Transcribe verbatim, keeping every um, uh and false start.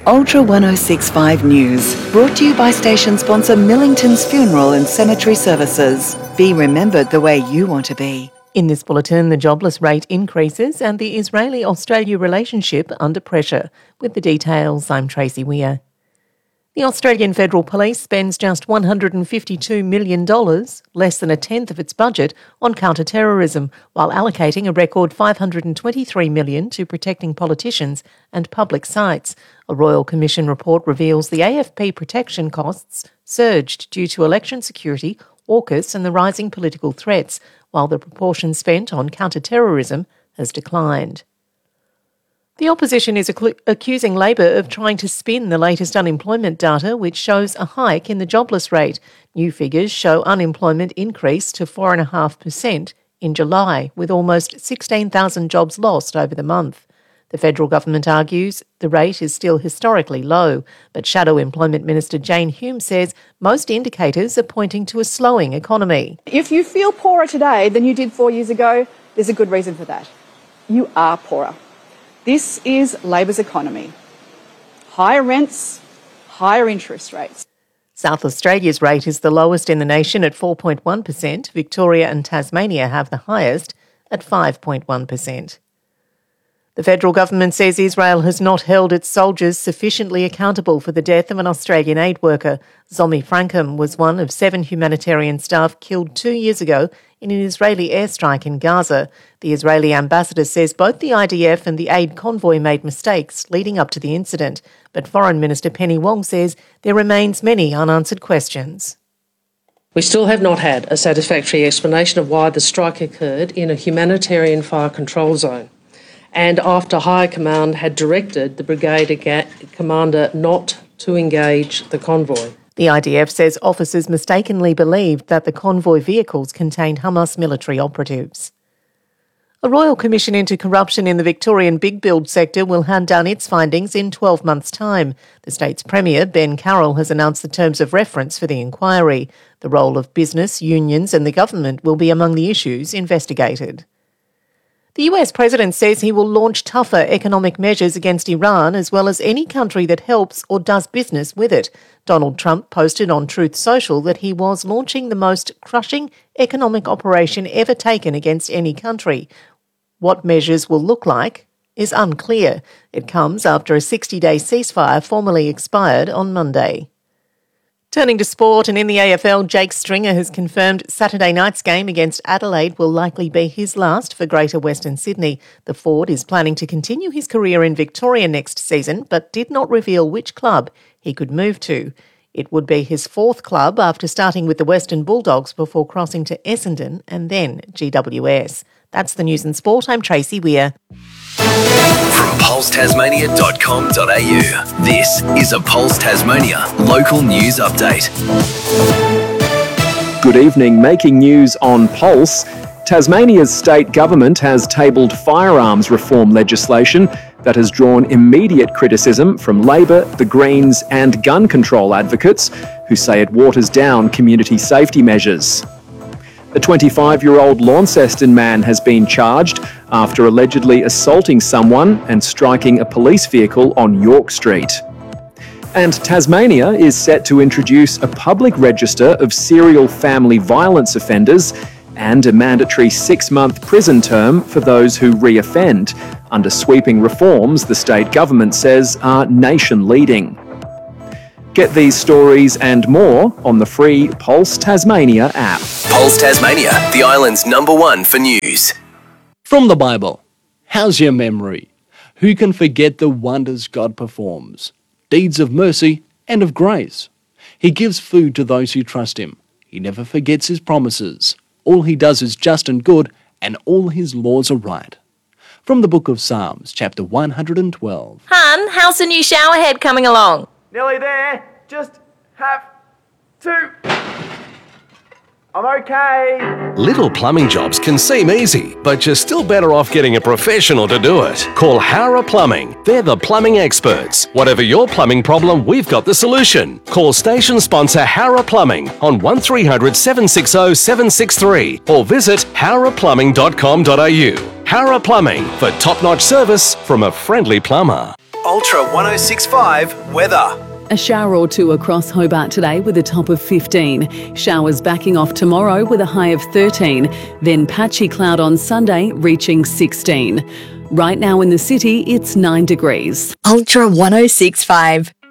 Ultra one oh six point five News, brought to you by station sponsor Millington's Funeral and Cemetery Services. Be remembered the way you want to be. In this bulletin, the jobless rate increases and the Israeli-Australia relationship under pressure. With the details, I'm Tracy Weir. The Australian Federal Police spends just one hundred fifty-two million dollars, less than a tenth of its budget, on counter-terrorism, while allocating a record five hundred twenty-three million dollars to protecting politicians and public sites. A Royal Commission report reveals the A F P protection costs surged due to election security, AUKUS and the rising political threats, while the proportion spent on counter-terrorism has declined. The opposition is ac- accusing Labor of trying to spin the latest unemployment data, which shows a hike in the jobless rate. New figures show unemployment increased to four point five percent in July, with almost sixteen thousand jobs lost over the month. The federal government argues the rate is still historically low, but Shadow Employment Minister Jane Hume says most indicators are pointing to a slowing economy. If you feel poorer today than you did four years ago, there's a good reason for that. You are poorer. This is Labor's economy. Higher rents, higher interest rates. South Australia's rate is the lowest in the nation at four point one percent. Victoria and Tasmania have the highest at five point one percent. The federal government says Israel has not held its soldiers sufficiently accountable for the death of an Australian aid worker. Zomi Frankham was one of seven humanitarian staff killed two years ago in an Israeli airstrike in Gaza. The Israeli ambassador says both the I D F and the aid convoy made mistakes leading up to the incident, but Foreign Minister Penny Wong says there remains many unanswered questions. We still have not had a satisfactory explanation of why the strike occurred in a humanitarian fire control zone, and after High Command had directed the brigade commander not to engage the convoy. The I D F says officers mistakenly believed that the convoy vehicles contained Hamas military operatives. A Royal Commission into Corruption in the Victorian big build sector will hand down its findings in twelve months' time. The state's Premier, Ben Carroll, has announced the terms of reference for the inquiry. The role of business, unions and the government will be among the issues investigated. The U S president says he will launch tougher economic measures against Iran as well as any country that helps or does business with it. Donald Trump posted on Truth Social that he was launching the most crushing economic operation ever taken against any country. What measures will look like is unclear. It comes after a sixty-day ceasefire formally expired on Monday. Turning to sport, and in the A F L, Jake Stringer has confirmed Saturday night's game against Adelaide will likely be his last for Greater Western Sydney. The forward is planning to continue his career in Victoria next season, but did not reveal which club he could move to. It would be his fourth club after starting with the Western Bulldogs before crossing to Essendon and then G W S. That's the news and sport. I'm Tracy Weir. From pulse tasmania dot com dot a u, this is a Pulse Tasmania local news update. Good evening. Making news on Pulse. Tasmania's state government has tabled firearms reform legislation that has drawn immediate criticism from Labor, the Greens and gun control advocates who say it waters down community safety measures. A twenty-five-year-old Launceston man has been charged after allegedly assaulting someone and striking a police vehicle on York Street. And Tasmania is set to introduce a public register of serial family violence offenders and a mandatory six-month prison term for those who re-offend, under sweeping reforms the state government says are nation-leading. Get these stories and more on the free Pulse Tasmania app. Pulse Tasmania, the island's number one for news. From the Bible, how's your memory? Who can forget the wonders God performs? Deeds of mercy and of grace. He gives food to those who trust him. He never forgets his promises. All he does is just and good, and all his laws are right. From the book of Psalms, chapter one hundred twelve. Hun, how's the new shower head coming along? Nearly there. Just have to. I'm okay. Little plumbing jobs can seem easy, but you're still better off getting a professional to do it. Call Howrah Plumbing. They're the plumbing experts. Whatever your plumbing problem, we've got the solution. Call station sponsor Howrah Plumbing on one three hundred, seven six zero, seven six three or visit howrah plumbing dot com dot a u. Howrah Plumbing, for top-notch service from a friendly plumber. Ultra one oh six point five weather. A shower or two across Hobart today with a top of fifteen. Showers backing off tomorrow with a high of thirteen. Then patchy cloud on Sunday reaching sixteen. Right now in the city, it's nine degrees. Ultra one oh six point five.